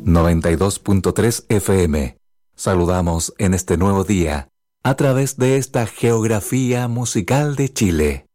92.3 FM. Saludamos en este nuevo día a través de esta geografía musical de Chile.